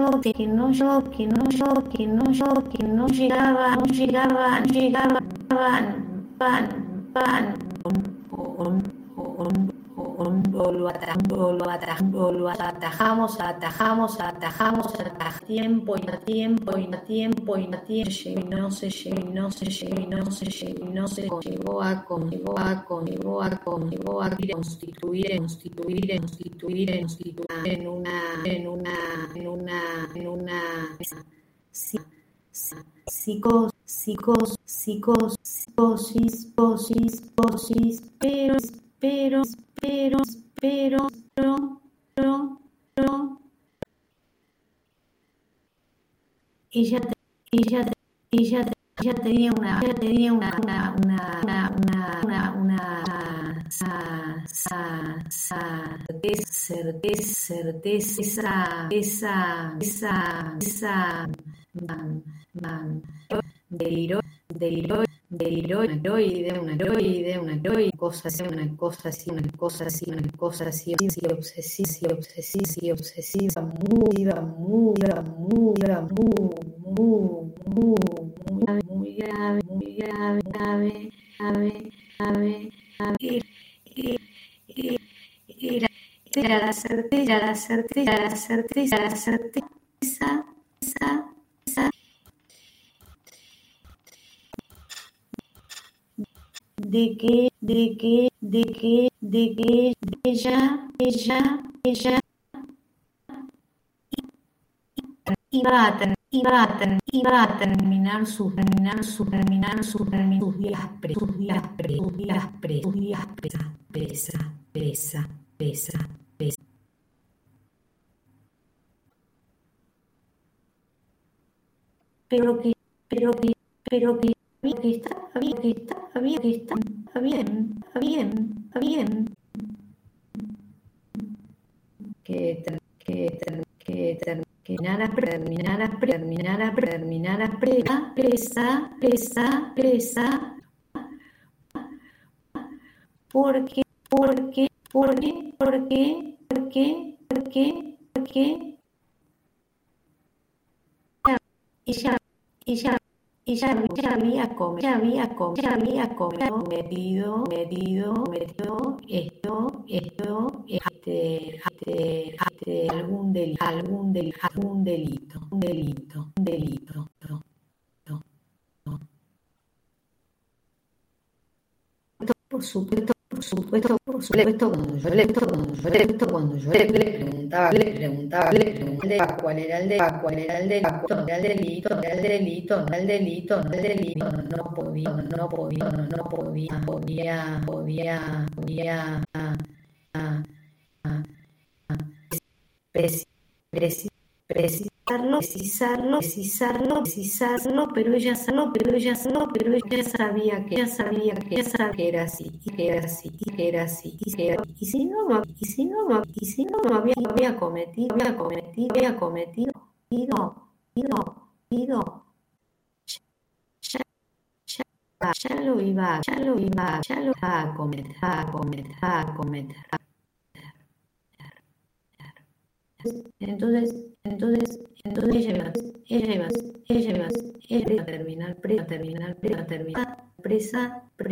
lo atajamos, tiempo y no se llegó a constituir en una psicosis, pero, ella tenía una certeza, deliró una cosa así, obsesiva, muy grave. Era la certeza de que ella iba a terminar sus días presa. Pero que está bien. Que terminara presa, porque ella había cometido algún delito. Por supuesto, cuando yo le preguntaba cuál era el delito, no podía precisarlo, pero ella sabía que era así, y si no lo había cometido, ya lo iba a cometer. Entonces ella iba a terminar presa,